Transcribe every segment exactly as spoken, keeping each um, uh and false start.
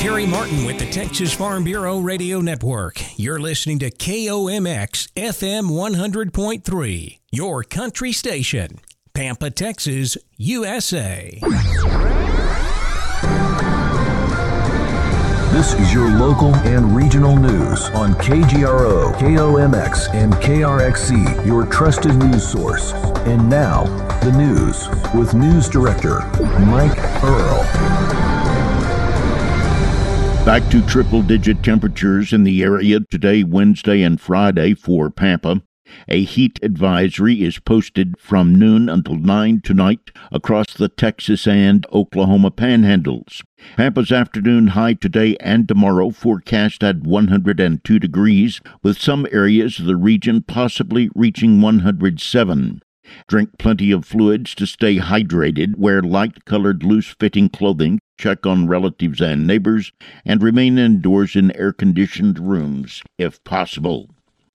Terry Martin with the Texas Farm Bureau Radio Network. You're listening to K O M X F M one hundred point three, your country station, Pampa, Texas, U S A. This is your local and regional news on K G R O, K O M X, and K R X C, your trusted news source. And now, the news with News Director Mike Earl. Back to triple-digit temperatures in the area today, Wednesday, and Friday for Pampa. A heat advisory is posted from noon until nine tonight across the Texas and Oklahoma panhandles. Pampa's afternoon high today and tomorrow forecast at one hundred two degrees, with some areas of the region possibly reaching one hundred seven. Drink plenty of fluids to stay hydrated, wear light-colored loose-fitting clothing, check on relatives and neighbors, and remain indoors in air-conditioned rooms, if possible.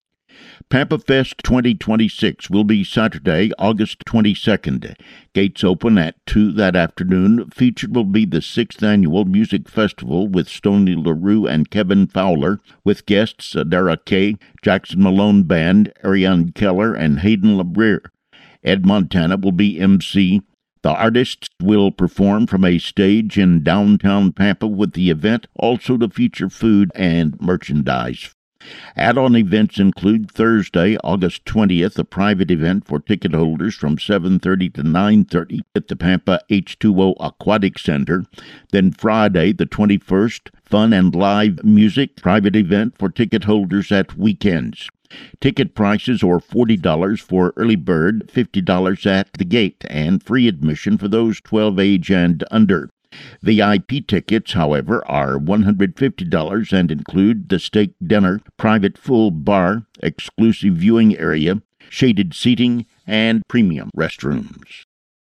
Pampa Fest twenty twenty-six will be Saturday, August twenty-second. Gates open at two that afternoon. Featured will be the sixth Annual Music Festival with Stoney LaRue and Kevin Fowler, with guests Adara Kay, Jackson Malone Band, Ariane Keller, and Hayden LeBrier. Ed Montana will be M C. The artists will perform from a stage in downtown Pampa, with the event also to feature food and merchandise. Add-on events include Thursday, August twentieth, a private event for ticket holders from seven thirty to nine thirty at the Pampa H two O Aquatic Center. Then Friday, the twenty-first, fun and live music private event for ticket holders at weekends. Ticket prices are forty dollars for early bird, fifty dollars at the gate, and free admission for those twelve age and under. V I P tickets, however, are one hundred fifty dollars and include the steak dinner, private full bar, exclusive viewing area, shaded seating, and premium restrooms.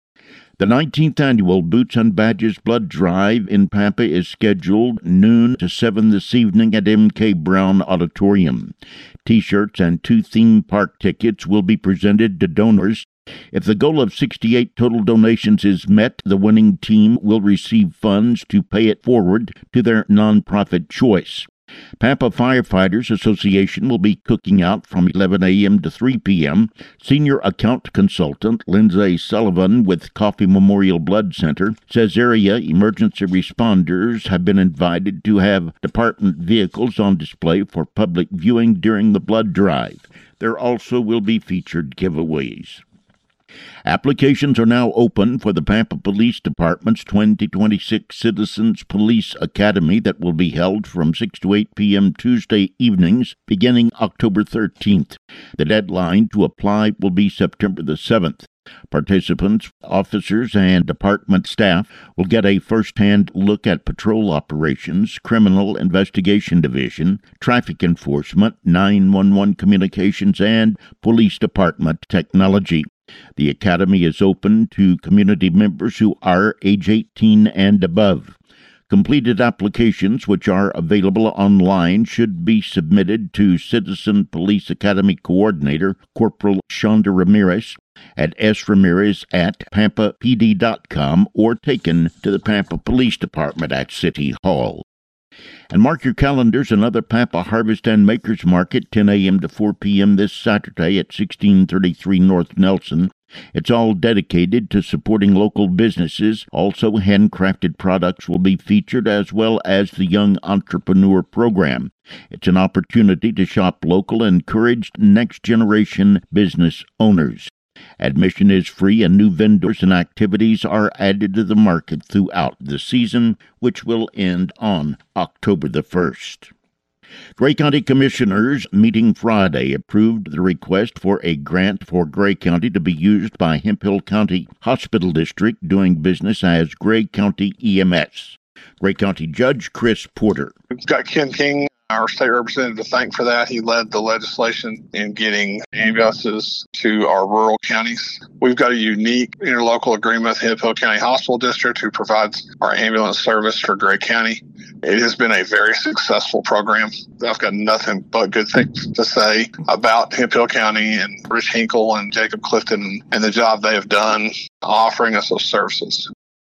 The nineteenth Annual Boots and Badges Blood Drive in Pampa is scheduled noon to seven this evening at M K Brown Auditorium. T-shirts and two theme park tickets will be presented to donors. If the goal of sixty-eight total donations is met, the winning team will receive funds to pay it forward to their nonprofit choice. Pampa Firefighters Association will be cooking out from eleven a.m. to three p.m. Senior Account Consultant Lindsay Sullivan with Coffee Memorial Blood Center says area emergency responders have been invited to have department vehicles on display for public viewing during the blood drive. There also will be featured giveaways. Applications are now open for the Pampa Police Department's twenty twenty-six Citizens Police Academy that will be held from six to eight p.m. Tuesday evenings beginning October thirteenth. The deadline to apply will be September the seventh. Participants, officers, and department staff will get a first-hand look at patrol operations, criminal investigation division, traffic enforcement, nine one one communications, and police department technology. The academy is open to community members who are age eighteen and above. Completed applications, which are available online, should be submitted to Citizen Police Academy Coordinator Corporal Shonda Ramirez at s ramirez at pampa p d dot com or taken to the Pampa Police Department at City Hall. And mark your calendars, another Pampa Harvest and Makers Market, ten a.m. to four p.m. this Saturday at sixteen thirty-three North Nelson. It's all dedicated to supporting local businesses. Also, handcrafted products will be featured, as well as the Young Entrepreneur Program. It's an opportunity to shop local and encourage next-generation business owners. Admission is free, and new vendors and activities are added to the market throughout the season, which will end on October the first. Gray County Commissioners meeting Friday approved the request for a grant for Gray County to be used by Hemphill County Hospital District doing business as Gray County E M S. Gray County Judge Chris Porter. We've got Ken King, our state representative, to thank for that. He led the legislation in getting ambulances to our rural counties. We've got a unique interlocal agreement with Hemphill County Hospital District, who provides our ambulance service for Gray County. It has been a very successful program. I've got nothing but good things to say about Hemphill County and Rich Hinkle and Jacob Clifton and the job they have done offering us those services.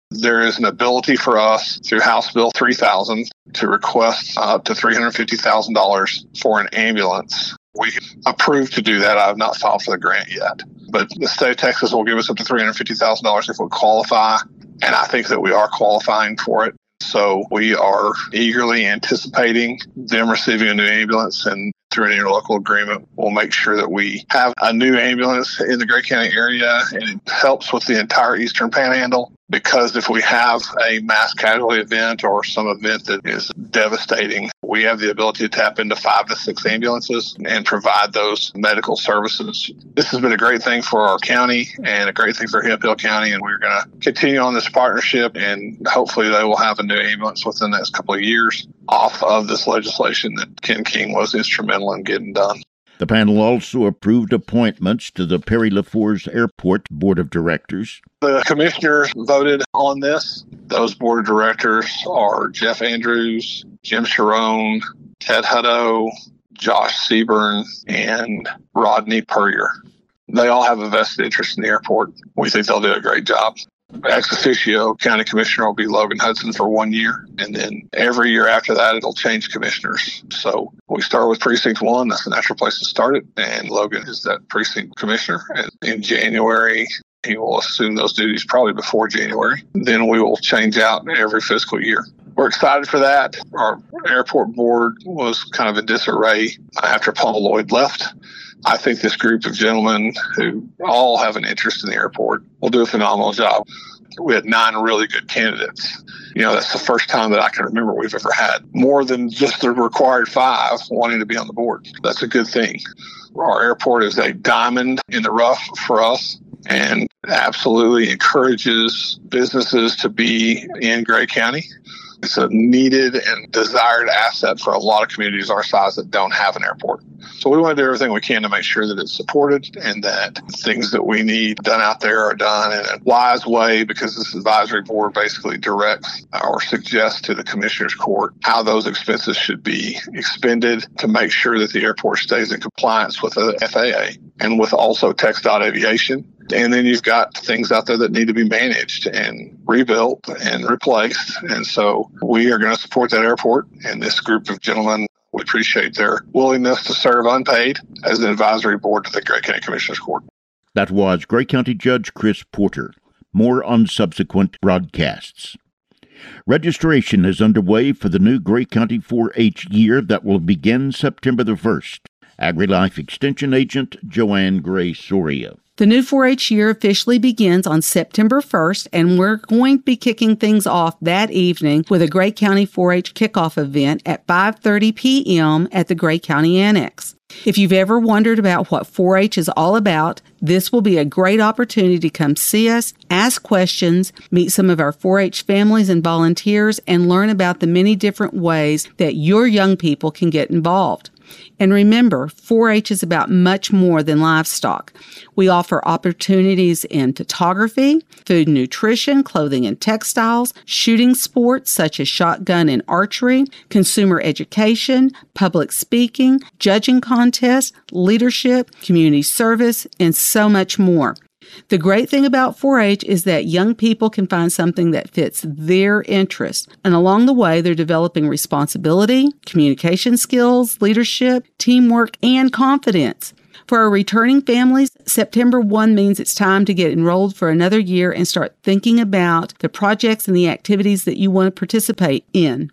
There is an ability for us through House Bill three thousand to request up to three hundred fifty thousand dollars for an ambulance. We approved to do that. I have not filed for the grant yet. But the state of Texas will give us up to three hundred fifty thousand dollars if we qualify, and I think that we are qualifying for it. So we are eagerly anticipating them receiving a new ambulance, and through an interlocal agreement, we'll make sure that we have a new ambulance in the Gray County area, and it helps with the entire Eastern Panhandle. Because if we have a mass casualty event or some event that is devastating, we have the ability to tap into five to six ambulances and provide those medical services. This has been a great thing for our county and a great thing for Hemp Hill County, and we're going to continue on this partnership, and hopefully they will have a new ambulance within the next couple of years off of this legislation that Ken King was instrumental in getting done. The panel also approved appointments to the Perry LaForce Airport Board of Directors. The commissioners voted on this. Those board of directors are Jeff Andrews, Jim Sharon, Ted Hutto, Josh Seaburn, and Rodney Purrier. They all have a vested interest in the airport. We think they'll do a great job. Ex officio county commissioner will be Logan Hudson for one year, and then every year after that, it'll change commissioners. So we start with precinct one. That's the natural place to start it, and Logan is that precinct commissioner. And in January, he will assume those duties probably before January. Then we will change out every fiscal year. We're excited for that. Our airport board was kind of in disarray after Paul Lloyd left. I think this group of gentlemen who all have an interest in the airport will do a phenomenal job. We had nine really good candidates. You know, that's the first time that I can remember we've ever had more than just the required five wanting to be on the board. That's a good thing. Our airport is a diamond in the rough for us and absolutely encourages businesses to be in Gray County. It's a needed and desired asset for a lot of communities our size that don't have an airport. So we want to do everything we can to make sure that it's supported and that things that we need done out there are done in a wise way, because this advisory board basically directs or suggests to the Commissioners Court how those expenses should be expended to make sure that the airport stays in compliance with the F A A and with also TxDOT Aviation. And then you've got things out there that need to be managed and rebuilt and replaced. And so we are going to support that airport. And this group of gentlemen, we appreciate their willingness to serve unpaid as an advisory board to the Gray County Commissioners Court. That was Gray County Judge Chris Porter. More on subsequent broadcasts. Registration is underway for the new Gray County four H year that will begin September the first. AgriLife Extension Agent Joanne Gray Soria. The new four H year officially begins on September first, and we're going to be kicking things off that evening with a Gray County four H kickoff event at five thirty p.m. at the Gray County Annex. If you've ever wondered about what four H is all about, this will be a great opportunity to come see us, ask questions, meet some of our four H families and volunteers, and learn about the many different ways that your young people can get involved. And remember, four H is about much more than livestock. We offer opportunities in photography, food and nutrition, clothing and textiles, shooting sports such as shotgun and archery, consumer education, public speaking, judging contests, leadership, community service, and so much more. The great thing about four H is that young people can find something that fits their interests, and along the way, they're developing responsibility, communication skills, leadership, teamwork, and confidence. For our returning families, September first means it's time to get enrolled for another year and start thinking about the projects and the activities that you want to participate in.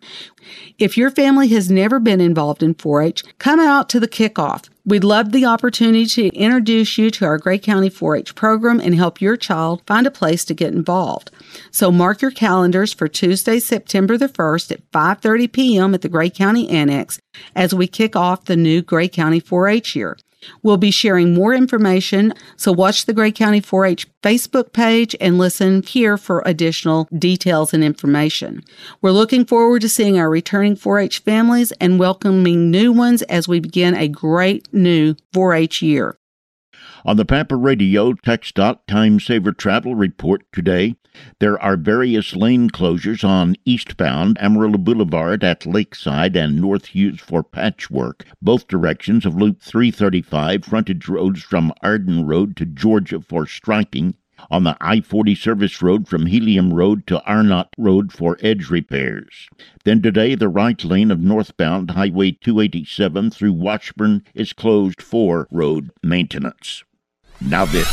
If your family has never been involved in four H, come out to the kickoff. We'd love the opportunity to introduce you to our Gray County four H program and help your child find a place to get involved. So mark your calendars for Tuesday, September the first at five thirty p.m. at the Gray County Annex as we kick off the new Gray County four H year. We'll be sharing more information, so watch the Gray County four H Facebook page and listen here for additional details and information. We're looking forward to seeing our returning four H families and welcoming new ones as we begin a great new four H year. On the Pampa Radio TxDOT Time Saver Travel Report today, there are various lane closures on eastbound Amarillo Boulevard at Lakeside and North Hughes for patchwork. Both directions of Loop three thirty-five, frontage roads from Arden Road to Georgia for striping. on the I forty service road from Helium Road to Arnott Road for edge repairs. Then today, the right lane of northbound Highway two eighty-seven through Washburn is closed for road maintenance. Now this.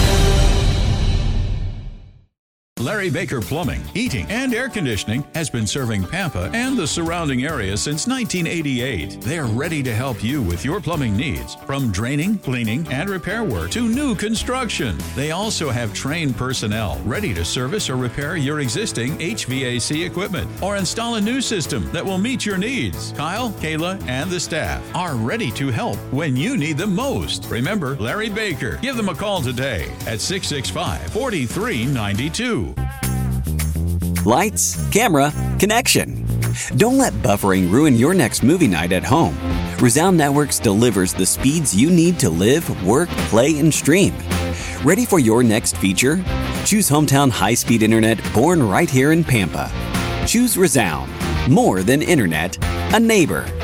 Larry Baker Plumbing, Heating, and Air Conditioning has been serving Pampa and the surrounding area since nineteen eighty-eight. They're ready to help you with your plumbing needs, from draining, cleaning, and repair work to new construction. They also have trained personnel ready to service or repair your existing H V A C equipment or install a new system that will meet your needs. Kyle, Kayla, and the staff are ready to help when you need them most. Remember Larry Baker. Give them a call today at six six five, four three nine two. Lights, camera, connection. Don't let buffering ruin your next movie night at home. Resound Networks delivers the speeds you need to live, work, play, and stream. Ready for your next feature? Choose hometown high-speed internet born right here in Pampa. Choose Resound. More than internet, a neighbor.